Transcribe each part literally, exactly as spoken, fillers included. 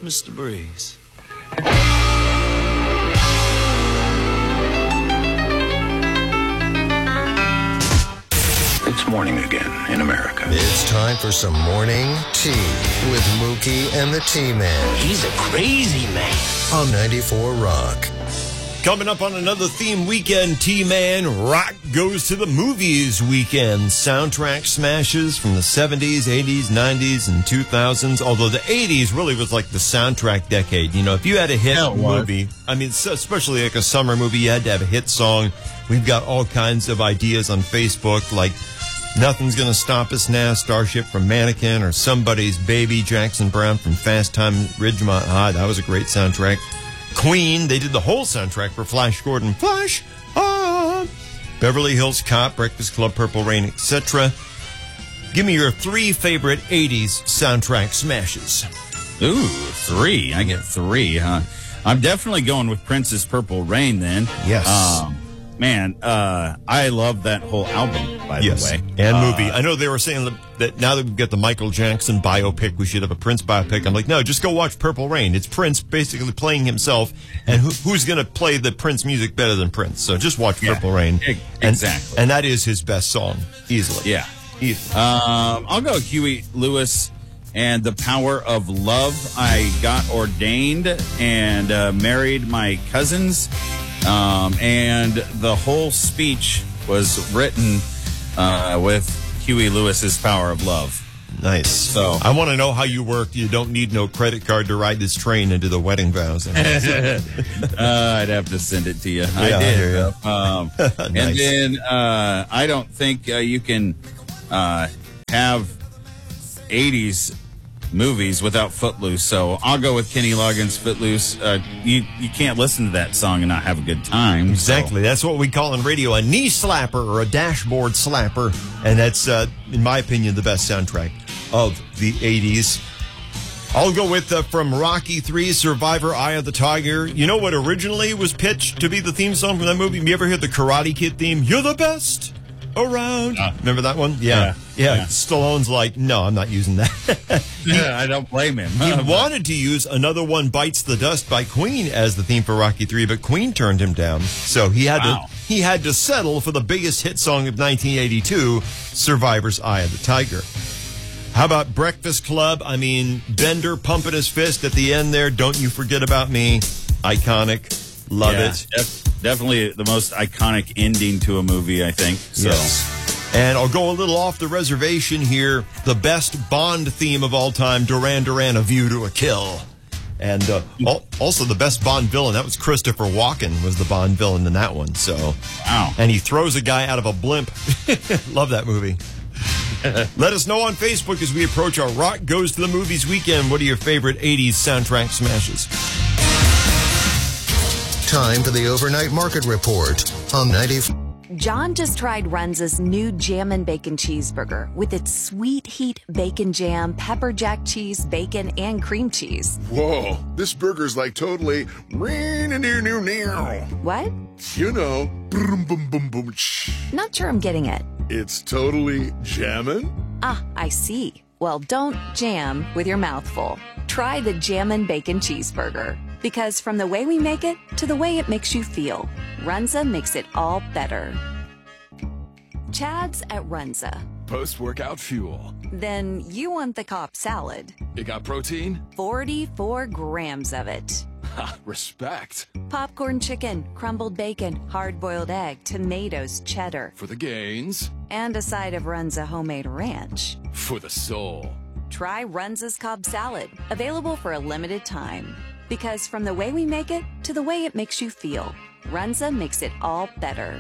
Mister Breeze. It's morning again in America. It's time for some morning tea with Mookie and the T-Man. He's a crazy man. On ninety-four Rock. Coming up on another theme weekend, T-Man, Rock Goes to the Movies weekend. Soundtrack smashes from the seventies, eighties, nineties, and two thousands. Although the eighties really was like the soundtrack decade. You know, if you had a hit Yeah, movie, I mean, especially like a summer movie, you had to have a hit song. We've got all kinds of ideas on Facebook, like Nothing's Gonna Stop Us Now, Starship from Mannequin, or Somebody's Baby, Jackson Browne from Fast Time Ridgemont High. That was a great soundtrack. Queen, they did the whole soundtrack for Flash Gordon. Flash, ah, Beverly Hills Cop, Breakfast Club, Purple Rain, et cetera. Give me your three favorite eighties soundtrack smashes. Ooh, three. I get three, huh? I'm definitely going with Prince's Purple Rain then. Yes. Um, man, uh, I love that whole album, by yes. the way. And uh, movie. I know they were saying that now that we've got the Michael Jackson biopic, we should have a Prince biopic. I'm like, no, just go watch Purple Rain. It's Prince basically playing himself. And who, who's going to play the Prince music better than Prince? So just watch yeah, Purple Rain. e- And, exactly. And that is his best song, easily. Yeah. Easily. Um, I'll go Huey Lewis and The Power of Love. I got ordained and uh, married my cousins. Um, and the whole speech was written uh, with Huey Lewis's Power of Love. Nice. So I want to know how you work. You don't need no credit card to ride this train into the wedding vows. uh, I'd have to send it to you. I Yeah, I did. hear ya. Um, Nice. And then uh, I don't think uh, you can uh, have eighties movies without Footloose. So I'll go with Kenny Loggins' Footloose. Uh, you you can't listen to that song and not have a good time. Exactly. That's what we call in radio a knee slapper or a dashboard slapper. And that's, uh, in my opinion, the best soundtrack of the eighties. I'll go with uh, from Rocky three, Survivor, Eye of the Tiger. You know what originally was pitched to be the theme song from that movie? You ever hear the Karate Kid theme? You're the best around. Uh, Remember that one? Yeah. Yeah. yeah. yeah. Stallone's like, no, I'm not using that. Yeah, I don't blame him. He wanted to use Another One Bites the Dust by Queen as the theme for Rocky three, but Queen turned him down. So he had Wow. to he had to settle for the biggest hit song of nineteen eighty-two, Survivor's Eye of the Tiger. How about Breakfast Club? I mean, Bender pumping his fist at the end there. Don't You Forget About Me. Iconic. Love Yeah, it. def- definitely the most iconic ending to a movie, I think. So. Yes. And I'll go a little off the reservation here. The best Bond theme of all time, Duran Duran, A View to a Kill. And uh, al- also the best Bond villain, that was Christopher Walken, was the Bond villain in that one. So, Wow. And he throws a guy out of a blimp. Love that movie. Let us know on Facebook as we approach our Rock Goes to the Movies weekend. What are your favorite eighties soundtrack smashes? Time for the overnight market report on ninety-four. John just tried Runza's new Jammin' Bacon Cheeseburger with its sweet heat bacon jam, pepper jack cheese, bacon, and cream cheese. Whoa, this burger's like totally... What? You know, boom, boom, boom, boom. Shh. Not sure I'm getting it. It's totally jammin'? Ah, I see. Well, don't jam with your mouth full. Try the Jammin' Bacon Cheeseburger. Because from the way we make it to the way it makes you feel, Runza makes it all better. Chad's at Runza. Post-workout fuel. Then you want the Cobb salad. It got protein? forty-four grams of it. Ha, respect. Popcorn chicken, crumbled bacon, hard-boiled egg, tomatoes, cheddar. For the gains. And a side of Runza homemade ranch. For the soul. Try Runza's Cobb salad, available for a limited time. Because from the way we make it to the way it makes you feel, Runza makes it all better.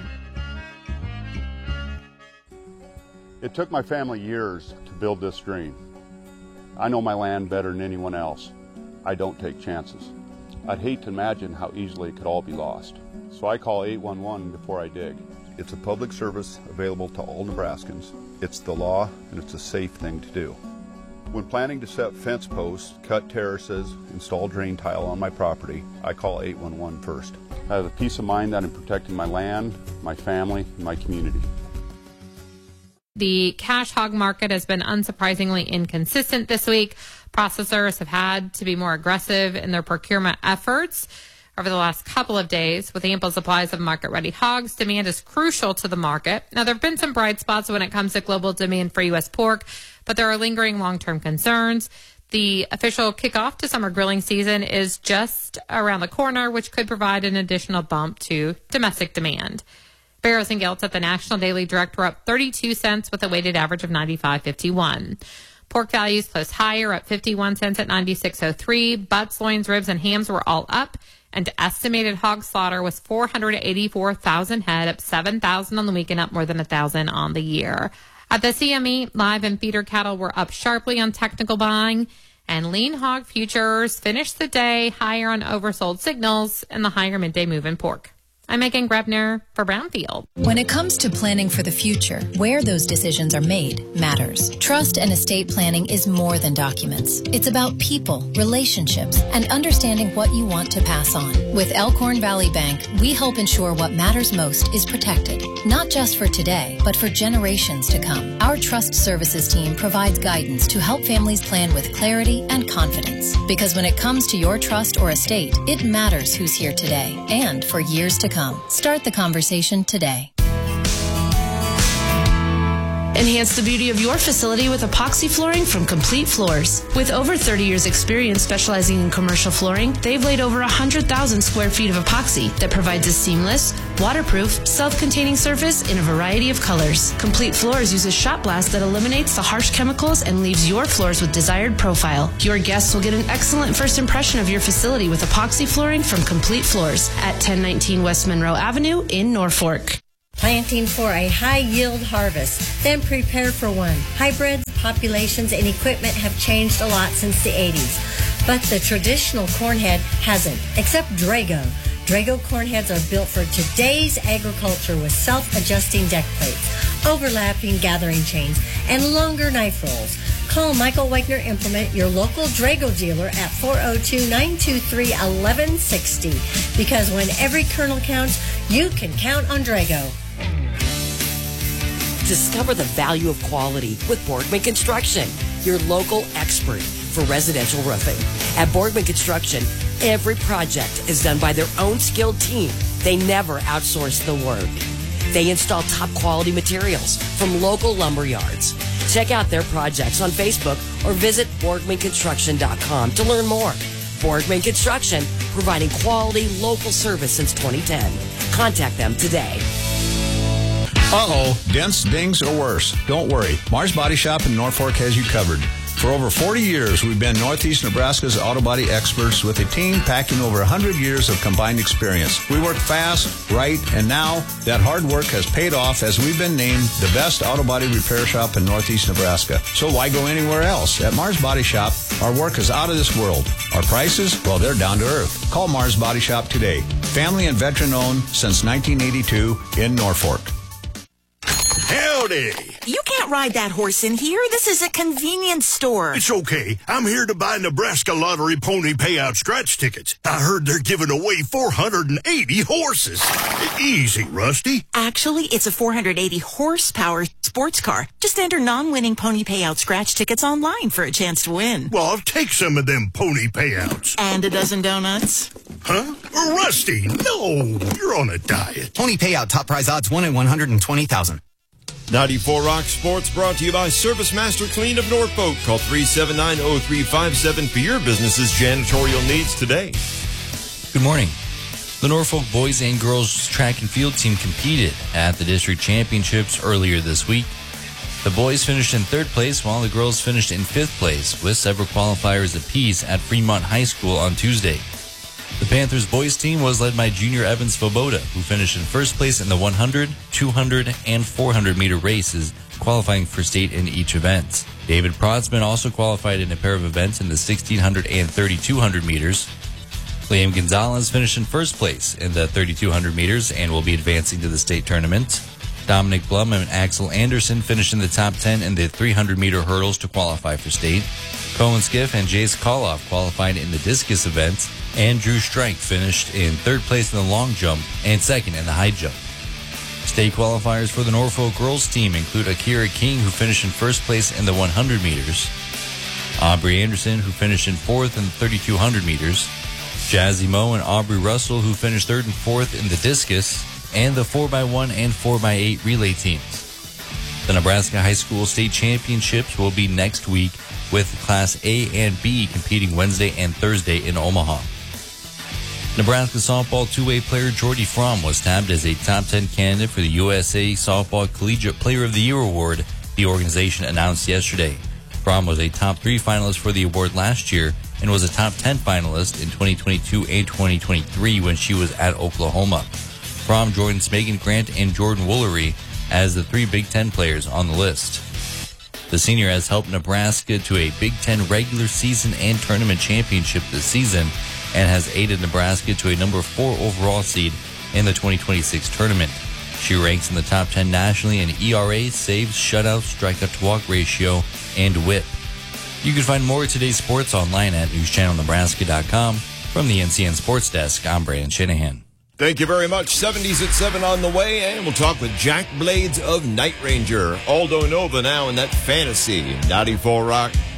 It took my family years to build this dream. I know my land better than anyone else. I don't take chances. I'd hate to imagine how easily it could all be lost. So I call eight one one before I dig. It's a public service available to all Nebraskans. It's the law, and it's a safe thing to do. When planning to set fence posts, cut terraces, install drain tile on my property, I call eight one one first. I have the peace of mind that I'm protecting my land, my family, and my community. The cash hog market has been unsurprisingly inconsistent this week. Processors have had to be more aggressive in their procurement efforts over the last couple of days. With ample supplies of market-ready hogs, demand is crucial to the market. Now, there have been some bright spots when it comes to global demand for U S pork, but there are lingering long-term concerns. The official kickoff to summer grilling season is just around the corner, which could provide an additional bump to domestic demand. Barrows and Gilts at the National Daily Direct were up thirty-two cents with a weighted average of ninety-five fifty-one. Pork values closed higher, up fifty-one cents at ninety-six oh three. Butts, loins, ribs, and hams were all up, and estimated hog slaughter was four hundred eighty-four thousand head, up seven thousand on the weekend, up more than one thousand on the year. At the C M E, live and feeder cattle were up sharply on technical buying, and lean hog futures finished the day higher on oversold signals and the higher midday move in pork. I'm Megan Grebner for Brownfield. When it comes to planning for the future, where those decisions are made matters. Trust and estate planning is more than documents. It's about people, relationships, and understanding what you want to pass on. With Elkhorn Valley Bank, we help ensure what matters most is protected, not just for today, but for generations to come. Our trust services team provides guidance to help families plan with clarity and confidence. Because when it comes to your trust or estate, it matters who's here today and for years to come. Come. Start the conversation today. Enhance the beauty of your facility with epoxy flooring from Complete Floors. With over thirty years experience specializing in commercial flooring, they've laid over one hundred thousand square feet of epoxy that provides a seamless, waterproof, self-containing surface in a variety of colors. Complete Floors uses shot blast that eliminates the harsh chemicals and leaves your floors with desired profile. Your guests will get an excellent first impression of your facility with epoxy flooring from Complete Floors at ten nineteen West Monroe Avenue in Norfolk. Planting for a high-yield harvest, then prepare for one. Hybrids, populations, and equipment have changed a lot since the eighties, but the traditional cornhead hasn't, except Drago. Drago cornheads are built for today's agriculture with self-adjusting deck plates, overlapping gathering chains, and longer knife rolls. Call Michael Wagner Implement, your local Drago dealer, at four oh two, nine two three, one one six oh, because when every kernel counts, you can count on Drago. Discover the value of quality with Borgman Construction, your local expert for residential roofing. At Borgman Construction, every project is done by their own skilled team. They never outsource the work. They install top quality materials from local lumber yards. Check out their projects on Facebook or visit Borgman Construction dot com to learn more. Borgman Construction, providing quality local service since twenty ten. Contact them today. Uh-oh, dents, dings, or worse. Don't worry. Mars Body Shop in Norfolk has you covered. For over forty years, we've been Northeast Nebraska's auto body experts with a team packing over one hundred years of combined experience. We work fast, right, and now that hard work has paid off as we've been named the best auto body repair shop in Northeast Nebraska. So why go anywhere else? At Mars Body Shop, our work is out of this world. Our prices, well, they're down to earth. Call Mars Body Shop today. Family and veteran-owned since nineteen eighty-two in Norfolk. Howdy. You can't ride that horse in here. This is a convenience store. It's okay. I'm here to buy Nebraska Lottery Pony Payout scratch tickets. I heard they're giving away four hundred eighty horses. Easy, Rusty. Actually, it's a four hundred eighty horsepower sports car. Just enter non-winning pony payout scratch tickets online for a chance to win. Well, I'll take some of them pony payouts. And a dozen donuts. Huh? Rusty, no. You're on a diet. Pony payout top prize odds one in one hundred twenty thousand. ninety-four Rock Sports brought to you by Service Master Clean of Norfolk. Call three seven nine, oh three five seven for your business's janitorial needs today. Good morning. The Norfolk boys and girls track and field team competed at the district championships earlier this week. The boys finished in third place while the girls finished in fifth place with several qualifiers apiece at Fremont High School on Tuesday. The Panthers boys team was led by junior Evan Svoboda, who finished in first place in the one hundred, two hundred, and four hundred meter races, qualifying for state in each event. David Protzman also qualified in a pair of events in the sixteen hundred and thirty-two hundred meters. Liam Gonzalez finished in first place in the thirty-two hundred meters and will be advancing to the state tournament. Dominic Blum and Axel Anderson finished in the top ten in the three hundred meter hurdles to qualify for state. Colin Skiff and Jace Koloff qualified in the discus event, and Drew Strike finished in third place in the long jump and second in the high jump. State qualifiers for the Norfolk girls team include Akira King, who finished in first place in the one hundred meters. Aubrey Anderson, who finished in fourth in the thirty-two hundred meters. Jazzy Moe and Aubrey Russell, who finished third and fourth in the discus, and the four by one and four by eight relay teams. The Nebraska High School State Championships will be next week, with Class A and B competing Wednesday and Thursday in Omaha. Nebraska softball two-way player Jordy Fromm was tabbed as a top ten candidate for the U S A Softball Collegiate Player of the Year award, the organization announced yesterday. Fromm was a top three finalist for the award last year and was a top ten finalist in twenty twenty-two and twenty twenty-three when she was at Oklahoma. Fromm joins Megan Grant and Jordan Woolery as the three Big Ten players on the list. The senior has helped Nebraska to a Big Ten regular season and tournament championship this season and has aided Nebraska to a number four overall seed in the twenty twenty-six tournament. She ranks in the top ten nationally in E R A, saves, shutouts, strikeout to walk ratio, and whip. You can find more of today's sports online at news channel nebraska dot com. From the N C N Sports Desk, I'm Brandon Shanahan. Thank you very much. seventies at seven on the way, and we'll talk with Jack Blades of Night Ranger. Aldo Nova now in that fantasy ninety-four Rock.